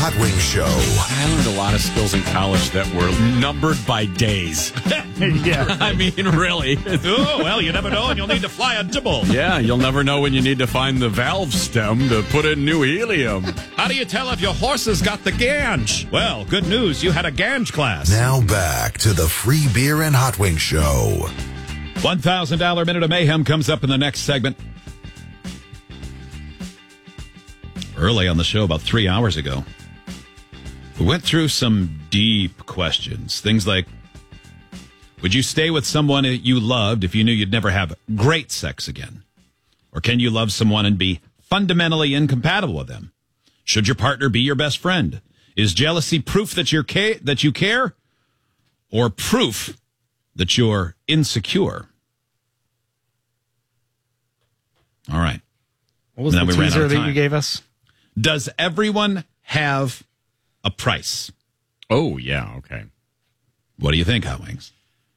Hot Wings Show. I learned a lot of skills in college that were numbered by days. Yeah. I mean, really. Oh, well, you never know, and you'll need to fly a dibble. Yeah, you'll never know when you need to find the valve stem to put in new helium. How do you tell if your horse has got the ganj? Well, good news, you had a ganj class. Now back to the Free Beer and Hot Wings Show. $1,000 Minute of Mayhem comes up in the next segment. Early on the show, about 3 hours ago, we went through some deep questions. Things like, would you stay with someone you loved if you knew you'd never have great sex again? Or can you love someone and be fundamentally incompatible with them? Should your partner be your best friend? Is jealousy proof that you care? Or proof that you're insecure? All right. What was the teaser that you gave us? Does everyone have a price? Oh, yeah, okay. What do you think, Hot Wings?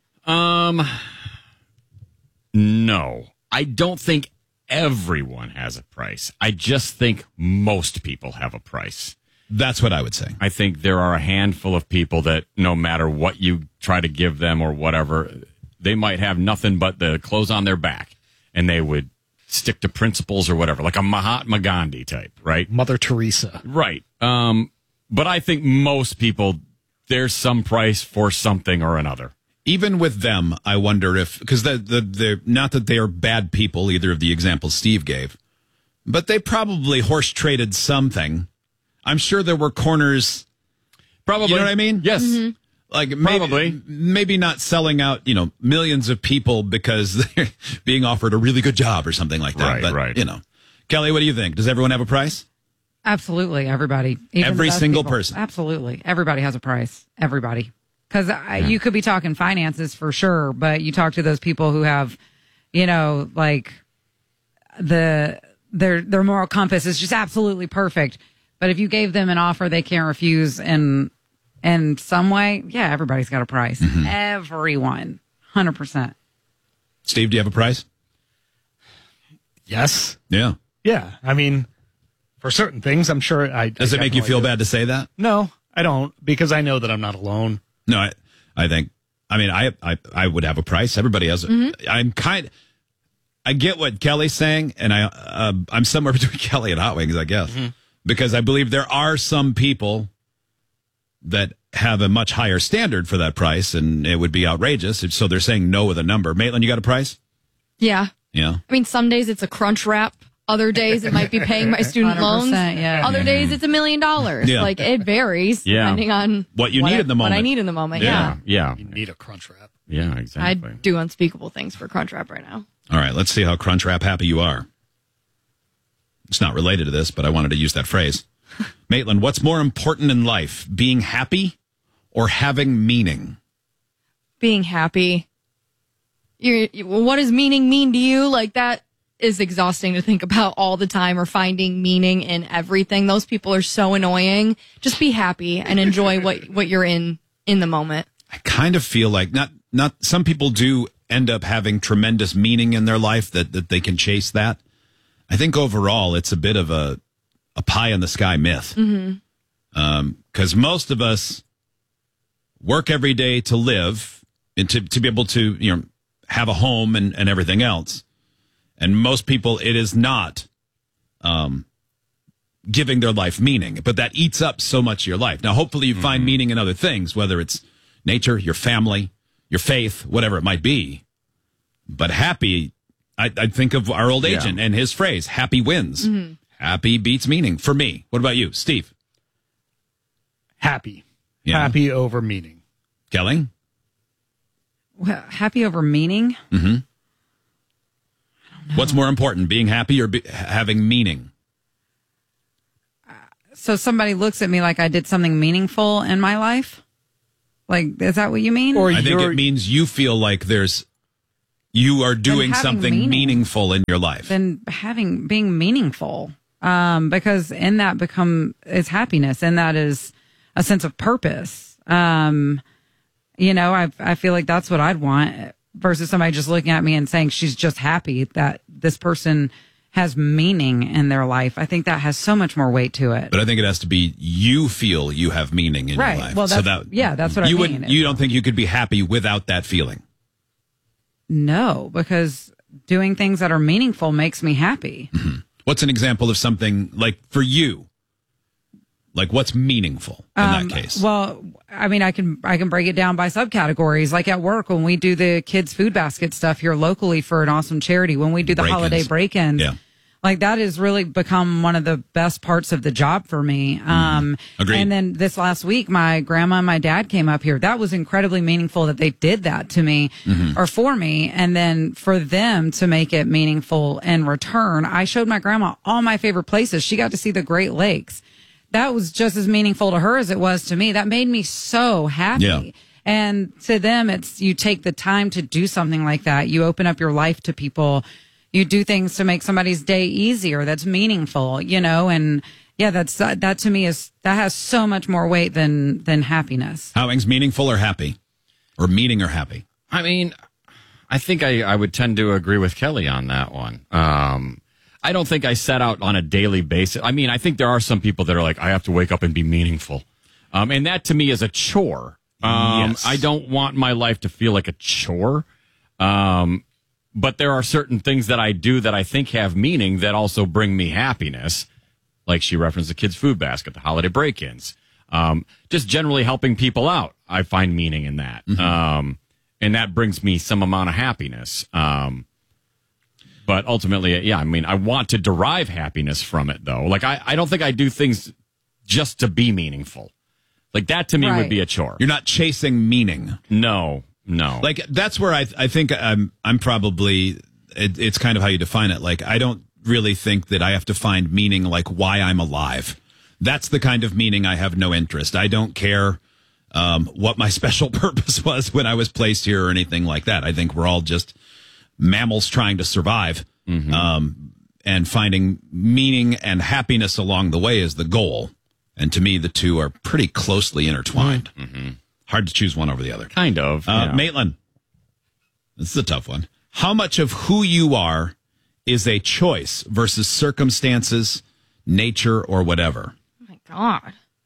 No. I don't think everyone has a price. I just think most people have a price. That's what I would say. I think there are a handful of people that no matter what you try to give them or whatever, they might have nothing but the clothes on their back, and they would stick to principles or whatever, like a Mahatma Gandhi type, right? Mother Teresa. Right. But I think most people, there's some price for something or another. Even with them, I wonder if, because they're not that they are bad people, either of the examples Steve gave, but they probably horse traded something. I'm sure there were corners. Probably. You know what I mean? Yes. Mm-hmm. Like Probably. maybe not selling out, millions of people because they're being offered a really good job or something like that. Right, but, right. Kelly, what do you think? Does everyone have a price? Absolutely, everybody. Even Every the best single people. person. Absolutely. Everybody has a price. Everybody. Because you could be talking finances for sure, but you talk to those people who have, like their moral compass is just absolutely perfect. But if you gave them an offer they can't refuse in some way, yeah, everybody's got a price. Mm-hmm. Everyone. 100%. Steve, do you have a price? Yes. Yeah. Yeah. I mean, for certain things, I'm sure Does it make you feel bad to say that? No, I don't, because I know that I'm not alone. No, I think, I would have a price. Everybody has. I get what Kelly's saying, and I'm somewhere between Kelly and Hot Wings, I guess, because I believe there are some people that have a much higher standard for that price, and it would be outrageous. So they're saying no with a number. Maitland, you got a price? Yeah. Yeah. I mean, some days it's a crunch wrap. Other days it might be paying my student loans. Yeah. Other days it's $1 million. Yeah. Like it varies depending on what you need in the moment. What I need in the moment. Yeah. Yeah. You need a crunch wrap. Yeah, I exactly. do unspeakable things for crunch wrap right now. All right, let's see how Crunchwrap happy you are. It's not related to this, but I wanted to use that phrase. Maitland, what's more important in life, being happy or having meaning? Being happy. What does meaning mean to you? Like that is exhausting to think about all the time, or finding meaning in everything. Those people are so annoying. Just be happy and enjoy what you're in the moment. I kind of feel like not some people do end up having tremendous meaning in their life that they can chase that. I think overall it's a bit of a pie in the sky myth. Because most of us work every day to live and to be able to have a home and everything else. And most people, it is not giving their life meaning, but that eats up so much of your life. Now, hopefully you find meaning in other things, whether it's nature, your family, your faith, whatever it might be. But happy, I think of our old agent and his phrase, happy wins. Happy beats meaning for me. What about you, Steve? Happy. Yeah. Happy over meaning. Kelly? Well, happy over meaning? Mm-hmm. What's more important, being happy or having meaning? So somebody looks at me like I did something meaningful in my life? Like, is that what you mean? Or I think it means you feel like you are doing something meaningful in your life. Then being meaningful. Because in that is happiness, and that is a sense of purpose. I feel like that's what I'd want versus somebody just looking at me and saying she's just happy that this person has meaning in their life, I think that has so much more weight to it. But I think it has to be you feel you have meaning in Right. your life. Well, so that's what I mean. You don't think you could be happy without that feeling? No, because doing things that are meaningful makes me happy. What's an example of something like for you? Like what's meaningful in that case? Well, I mean, I can break it down by subcategories. Like at work, when we do the kids' food basket stuff here locally for an awesome charity, when we do the Break-ins. holiday break-ins, Yeah. like that has really become one of the best parts of the job for me. Agreed. And then this last week, my grandma and my dad came up here. That was incredibly meaningful that they did that to me or for me. And then for them to make it meaningful in return, I showed my grandma all my favorite places. She got to see the Great Lakes. That was just as meaningful to her as it was to me. That made me so happy. Yeah. And to them, it's you take the time to do something like that. You open up your life to people. You do things to make somebody's day easier. That's meaningful, and yeah, that to me that has so much more weight than happiness. Howing's meaningful or happy? Or meaning or happy? I mean, I think I would tend to agree with Kelly on that one. I don't think I set out on a daily basis. I mean, I think there are some people that are like, I have to wake up and be meaningful. And that to me is a chore. Yes. I don't want my life to feel like a chore. But there are certain things that I do that I think have meaning that also bring me happiness. Like she referenced the kids' food basket, the holiday break-ins. Just generally helping people out. I find meaning in that. And that brings me some amount of happiness. But ultimately, yeah, I mean, I want to derive happiness from it, though. Like, I don't think I do things just to be meaningful. Like, that to me would be a chore. You're not chasing meaning. No. Like, that's where I think I'm probably, it's kind of how you define it. Like, I don't really think that I have to find meaning like why I'm alive. That's the kind of meaning I have no interest. I don't care what my special purpose was when I was placed here or anything like that. I think we're all just mammals trying to survive, and finding meaning and happiness along the way is the goal. And to me, the two are pretty closely intertwined. Hard to choose one over the other. Kind of. Maitland, this is a tough one. How much of who you are is a choice versus circumstances, nature, or whatever? Oh my God.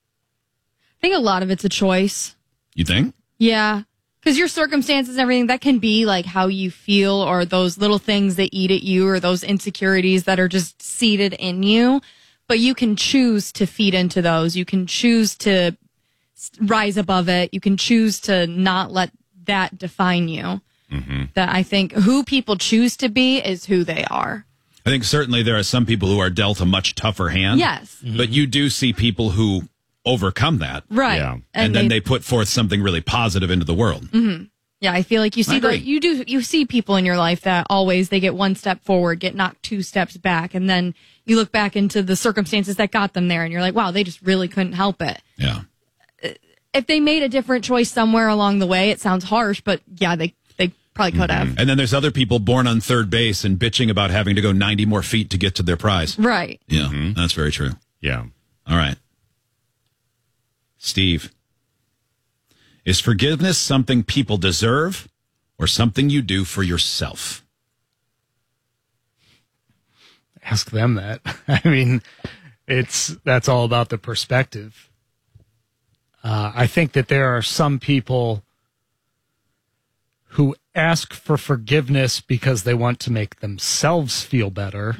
I think a lot of it's a choice. You think? Yeah. Because your circumstances and everything, that can be like how you feel or those little things that eat at you or those insecurities that are just seated in you. But you can choose to feed into those. You can choose to rise above it. You can choose to not let that define you. That I think who people choose to be is who they are. I think certainly there are some people who are dealt a much tougher hand. Yes. But you do see people who overcome that. Right. Yeah. And then they put forth something really positive into the world. Yeah, I feel like you see agree. you see people in your life that always they get one step forward, get knocked 2 steps back, and then you look back into the circumstances that got them there and you're like, wow, they just really couldn't help it. Yeah. If they made a different choice somewhere along the way, it sounds harsh, but yeah, they probably could have. And then there's other people born on third base and bitching about having to go 90 more feet to get to their prize. Right. Yeah, that's very true. Yeah. All right. Steve, is forgiveness something people deserve or something you do for yourself? Ask them that. I mean, that's all about the perspective. I think that there are some people who ask for forgiveness because they want to make themselves feel better.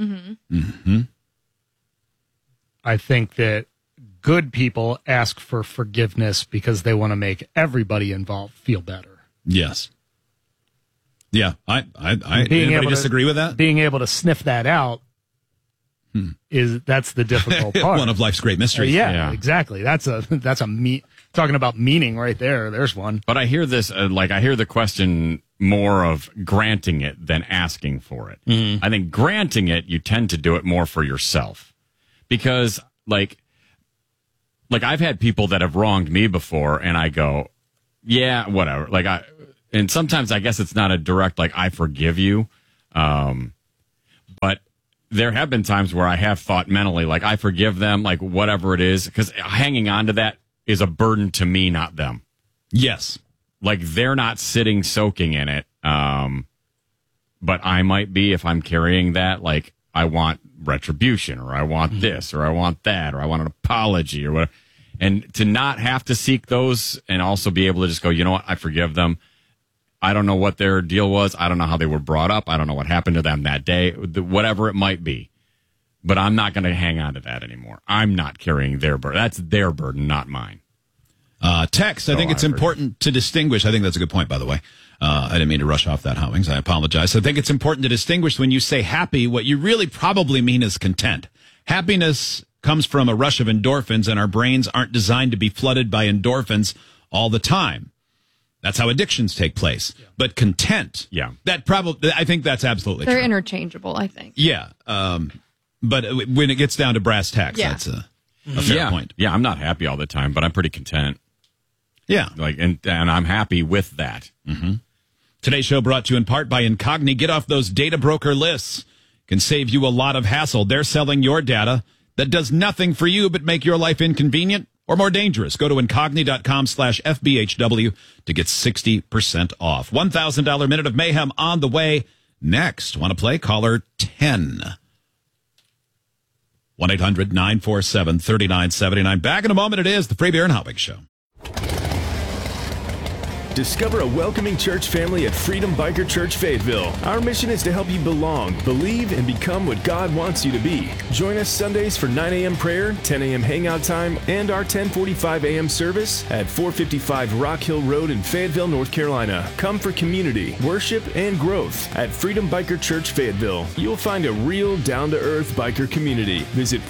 I think that good people ask for forgiveness because they want to make everybody involved feel better. Yes. Yeah. Being Anybody able to- disagree with that? Being able to sniff that out that's the difficult part. One of life's great mysteries. Yeah, exactly. That's talking about meaning right there. There's one. But I hear this, I hear the question more of granting it than asking for it. I think granting it, you tend to do it more for yourself. Because, like I've had people that have wronged me before, and I go, yeah, whatever. And sometimes I guess it's not a direct, I forgive you. But there have been times where I have thought mentally, I forgive them, whatever it is, because hanging on to that is a burden to me, not them. Yes. They're not sitting soaking in it. But I might be if I'm carrying that. I want retribution, or I want this, or I want that, or I want an apology, or whatever. And to not have to seek those and also be able to just go, you know what, I forgive them. I don't know what their deal was. I don't know how they were brought up. I don't know what happened to them that day, whatever it might be. But I'm not going to hang on to that anymore. I'm not carrying their burden. That's their burden, not mine. Text, I think it's important to distinguish. I think that's a good point, by the way. I didn't mean to rush off that, Hot Wings. I apologize. I think it's important to distinguish when you say happy, what you really probably mean is content. Happiness comes from a rush of endorphins, and our brains aren't designed to be flooded by endorphins all the time. That's how addictions take place. Yeah. But content, I think that's absolutely They're true. interchangeable, I think. Yeah. But when it gets down to brass tacks, that's a fair point. Yeah, I'm not happy all the time, but I'm pretty content. Yeah. And I'm happy with that. Mm-hmm. Today's show brought to you in part by Incogni. Get off those data broker lists. Can save you a lot of hassle. They're selling your data that does nothing for you but make your life inconvenient or more dangerous. Go to Incogni.com/FBHW to get 60% off. $1,000 Minute of Mayhem on the way next. Want to play? Caller 10. 1-800-947-3979. Back in a moment. It is the Free Beer and Hot Wings Show. Discover a welcoming church family at Freedom Biker Church Fayetteville. Our mission is to help you belong, believe, and become what God wants you to be. Join us Sundays for 9 a.m. prayer, 10 a.m. hangout time, and our 10:45 a.m. service at 455 Rock Hill Road in Fayetteville, North Carolina. Come for community, worship, and growth at Freedom Biker Church Fayetteville. You'll find a real down-to-earth biker community. Visit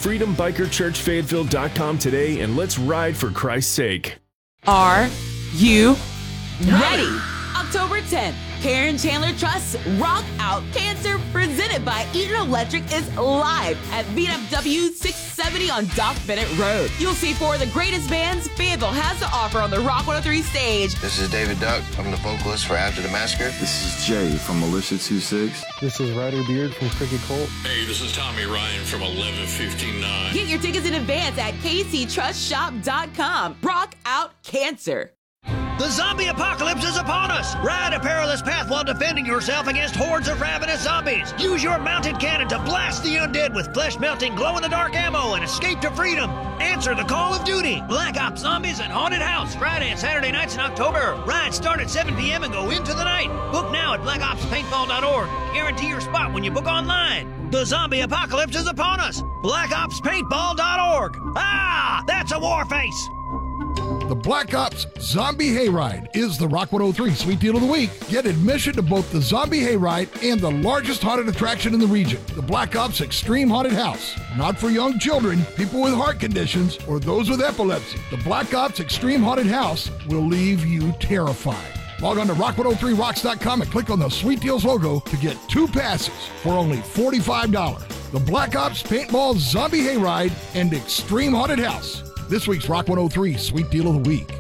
freedombikerchurchfayetteville.com today and let's ride for Christ's sake. Are you ready? October 10th, Karen Chandler Trust's Rock Out Cancer, presented by Eaton Electric, is live at VFW 670 on Doc Bennett Road. You'll see 4 of the greatest bands Fayetteville has to offer on the Rock 103 stage. This is David Duck. I'm the vocalist for After the Massacre. This is Jay from Militia 26. This is Ryder Beard from Cricket Colt. Hey, this is Tommy Ryan from 1159. Get your tickets in advance at kctrustshop.com. Rock Out Cancer. The zombie apocalypse is upon us! Ride a perilous path while defending yourself against hordes of ravenous zombies. Use your mounted cannon to blast the undead with flesh-melting, glow-in-the-dark ammo and escape to freedom. Answer the call of duty. Black Ops Zombies and Haunted House, Friday and Saturday nights in October. Rides start at 7 p.m. and go into the night. Book now at blackopspaintball.org. Guarantee your spot when you book online. The zombie apocalypse is upon us. blackopspaintball.org. Ah, that's a war face. The Black Ops Zombie Hayride is the Rock 103 Sweet Deal of the Week. Get admission to both the Zombie Hayride and the largest haunted attraction in the region, the Black Ops Extreme Haunted House. Not for young children, people with heart conditions, or those with epilepsy. The Black Ops Extreme Haunted House will leave you terrified. Log on to rock103rocks.com and click on the Sweet Deals logo to get 2 passes for only $45. The Black Ops Paintball Zombie Hayride and Extreme Haunted House. This week's Rock 103 Sweet Deal of the Week.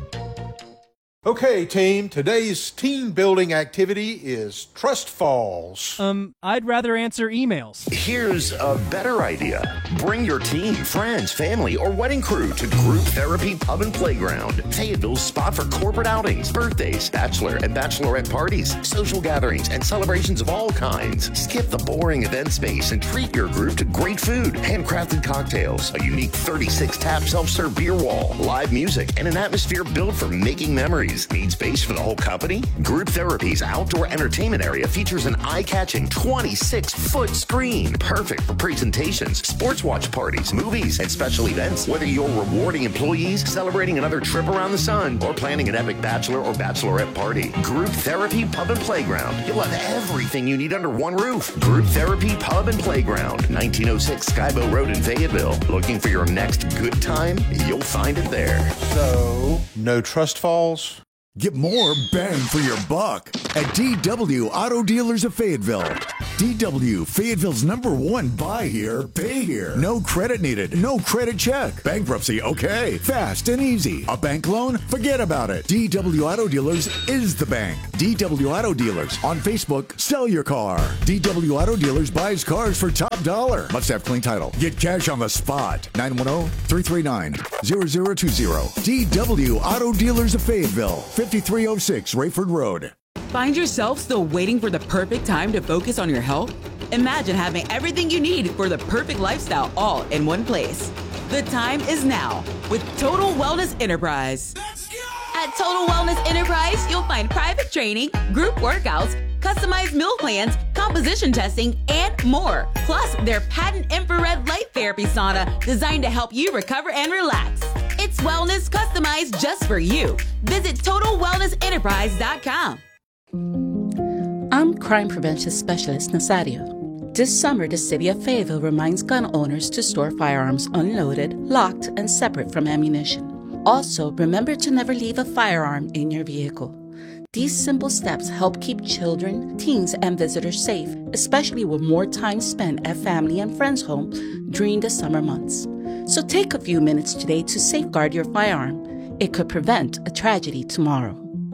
Okay, team, today's team building activity is Trust Falls. I'd rather answer emails. Here's a better idea. Bring your team, friends, family, or wedding crew to Group Therapy Pub and Playground. Fayetteville's spot for corporate outings, birthdays, bachelor and bachelorette parties, social gatherings, and celebrations of all kinds. Skip the boring event space and treat your group to great food, handcrafted cocktails, a unique 36-tap self-serve beer wall, live music, and an atmosphere built for making memories. Need space for the whole company? Group Therapy's outdoor entertainment area features an eye-catching 26-foot screen, perfect for presentations, sports watch parties, movies, and special events. Whether you're rewarding employees, celebrating another trip around the sun, or planning an epic bachelor or bachelorette party, Group Therapy Pub and Playground. You'll have everything you need under one roof. Group Therapy Pub and Playground, 1906 Skybow Road in Fayetteville. Looking for your next good time? You'll find it there. So, no Trust Falls? Get more bang for your buck at DW Auto Dealers of Fayetteville. DW, Fayetteville's #1 buy here, pay here. No credit needed, no credit check. Bankruptcy, okay. Fast and easy. A bank loan? Forget about it. DW Auto Dealers is the bank. DW Auto Dealers on Facebook, sell your car. DW Auto Dealers buys cars for top dollar. Must have clean title. Get cash on the spot. 910-339-0020. DW Auto Dealers of Fayetteville. 5306 Rayford Road. Find yourself still waiting for the perfect time to focus on your health? Imagine having everything you need for the perfect lifestyle all in one place. The time is now with Total Wellness Enterprise. At Total Wellness Enterprise, you'll find private training, group workouts, customized meal plans, composition testing, and more. Plus, their patent infrared light therapy sauna designed to help you recover and relax. It's wellness customized just for you. Visit TotalWellnessEnterprise.com. I'm Crime Prevention Specialist Nazario. This summer, the city of Fayetteville reminds gun owners to store firearms unloaded, locked, and separate from ammunition. Also, remember to never leave a firearm in your vehicle. These simple steps help keep children, teens, and visitors safe, especially with more time spent at family and friends' home during the summer months. So take a few minutes today to safeguard your firearm. It could prevent a tragedy tomorrow.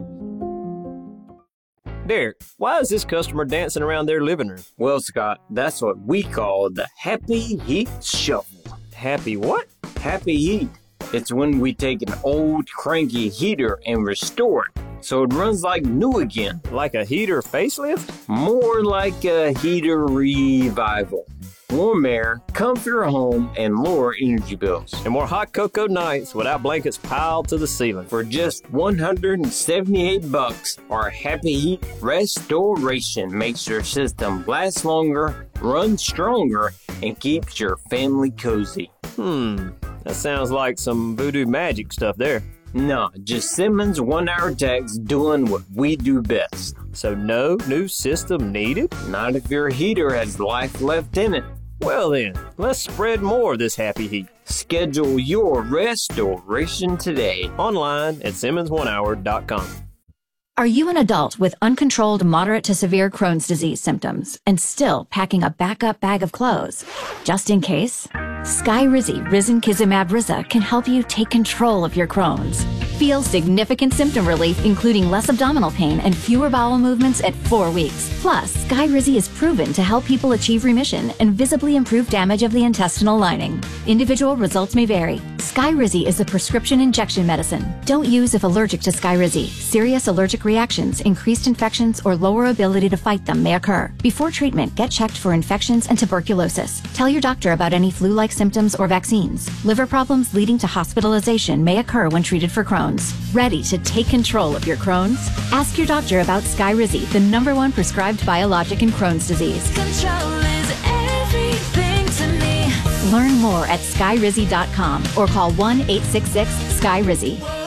Derek, why is this customer dancing around their living room? Well, Scott, that's what we call the Happy Heat Shuffle. Happy what? Happy Heat. It's when we take an old cranky heater and restore it so it runs like new again. Like a heater facelift? More like a heater revival. Warm air, comfier home, and lower energy bills. And more hot cocoa nights without blankets piled to the ceiling. For just $178, our Happy Heat restoration makes your system last longer, run stronger, and keeps your family cozy. That sounds like some voodoo magic stuff there. No, just Simmons 1-hour techs doing what we do best. So no new system needed? Not if your heater has life left in it. Well then, let's spread more of this Happy Heat. Schedule your restoration today. Online at Simmons1hour.com. Are you an adult with uncontrolled moderate to severe Crohn's disease symptoms and still packing a backup bag of clothes? Just in case? Skyrizi Risankizumab Riza can help you take control of your Crohn's. Feel significant symptom relief, including less abdominal pain and fewer bowel movements at 4 weeks. Plus, Skyrizi is proven to help people achieve remission and visibly improve damage of the intestinal lining. Individual results may vary. Skyrizi is a prescription injection medicine. Don't use if allergic to Skyrizi. Serious allergic reactions, increased infections, or lower ability to fight them may occur. Before treatment, get checked for infections and tuberculosis. Tell your doctor about any flu-like symptoms or vaccines. Liver problems leading to hospitalization may occur when treated for Crohn's. Ready to take control of your Crohn's? Ask your doctor about Skyrizi, the #1 prescribed biologic in Crohn's disease. Control is everything to me. Learn more at skyrizi.com or call 1-866-SKYRIZI.